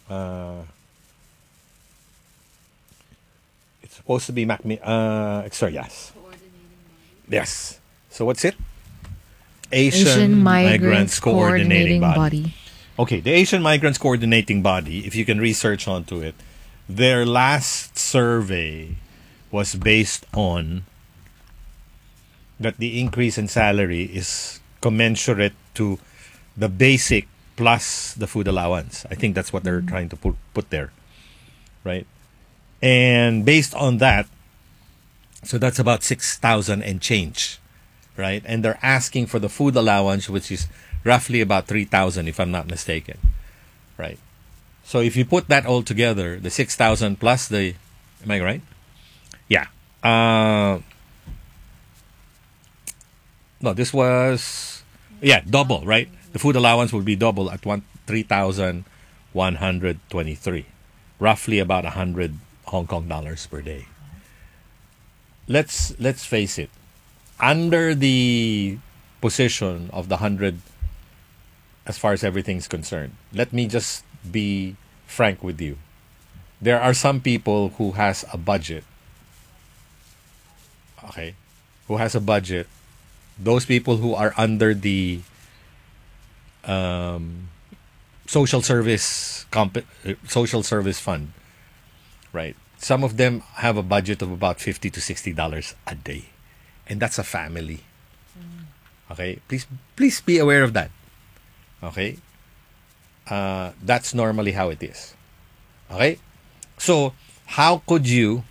Uh, it's supposed to be sorry, yes. Yes. So what's it? Asian Migrants Coordinating Body. Okay, the Asian Migrants Coordinating Body, if you can research onto it, their last survey was based on that the increase in salary is commensurate to the basic plus the food allowance. I think that's what they're trying to put there, right? And based on that, so that's about 6,000 and change, right? And they're asking for the food allowance, which is roughly about 3,000, if I'm not mistaken, right? So if you put that all together, the 6,000 plus the, am I right? Yeah. No, this was, double, right? The food allowance will be double at 3,123, roughly about 100 Hong Kong dollars per day. Let's face it. Under the position of the 100, as far as everything's concerned, let me just be frank with you. There are some people who has a budget. Okay, who has a budget. Those people who are under the social service fund, right? Some of them have a budget of about $50 to $60 a day, and that's a family. Okay, please be aware of that. Okay, that's normally how it is. Okay, so how could you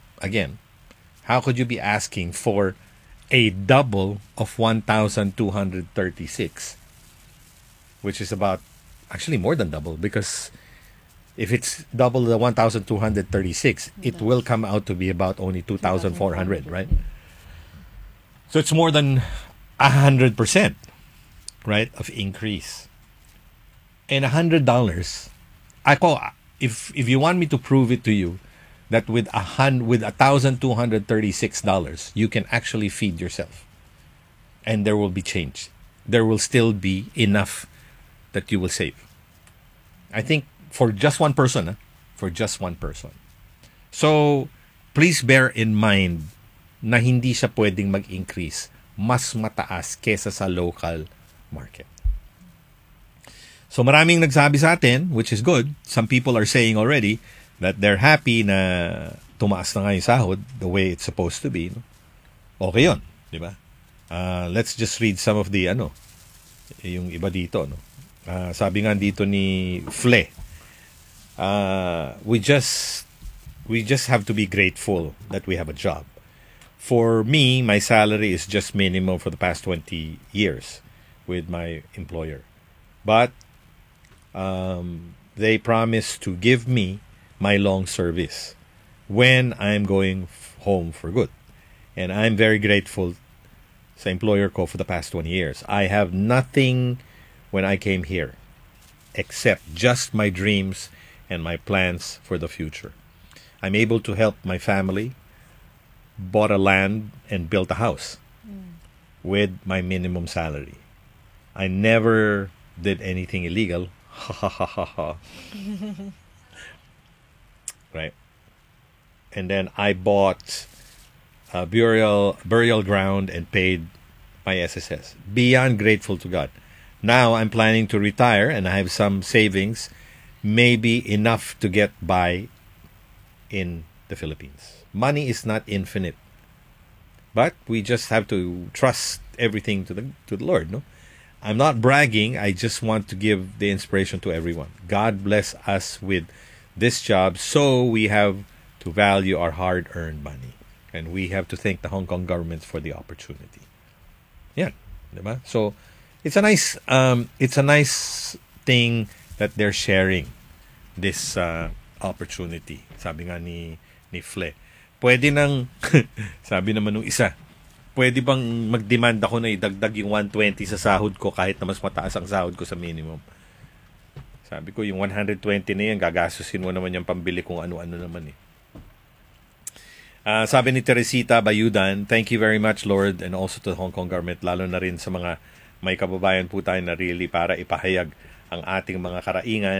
be asking for a double of 1,236, which is about actually more than double, because if it's double the 1,236, it will come out to be about only 2,400, right? So it's more than 100%, right, of increase. And $100, if you want me to prove it to you, that with $1,236, you can actually feed yourself, and there will be change. There will still be enough that you will save. I think for just one person. So please bear in mind na hindi siya pwedeng mag-increase mas mataas kesa sa local market. So maraming nagsabi sa atin, which is good. Some people are saying already that they're happy na tumaas na nga yung sahod the way it's supposed to be. No? Okay yun, di ba? Let's just read some of the yung iba dito. No? Sabi nga dito ni Fle, we just have to be grateful that we have a job. For me, my salary is just minimum for the past 20 years with my employer. But they promised to give me my long service when I'm going home for good. And I'm very grateful sa employer ko for the past 20 years. I have nothing when I came here except just my dreams and my plans for the future. I'm able to help my family, bought a land and built a house with my minimum salary. I never did anything illegal. Right. And then I bought a burial ground and paid my SSS. Beyond grateful to God. Now I'm planning to retire and I have some savings, maybe enough to get by in the Philippines. Money is not infinite, but we just have to trust everything to the Lord. No, I'm not bragging. I just want to give the inspiration to everyone. God bless us with this job, so we have to value our hard-earned money, and we have to thank the Hong Kong government for the opportunity. Yeah, diba? So it's a nice thing that they're sharing this opportunity. Sabi nga ni Fle. Pwede nang, sabi naman nung isa, pwede bang mag-demand ako na idagdag yung 120 sa sahod ko kahit na mas mataas ang sahod ko sa minimum? Sabi ko, yung 120 na yan, gagastusin mo naman yung pambili kung ano-ano naman eh. Sabi ni Teresita Bayudan, thank you very much, Lord, and also to the Hong Kong government, lalo na rin sa mga may kababayan po tayo na really para ipahayag ang ating mga karaingan